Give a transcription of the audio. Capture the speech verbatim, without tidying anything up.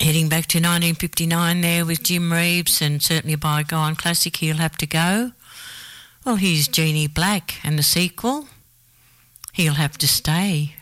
heading back to nineteen fifty-nine there with Jim Reeves, and certainly a bygone classic, He'll Have to Go. Well, here's Jeannie Black and the sequel, He'll Have to Stay.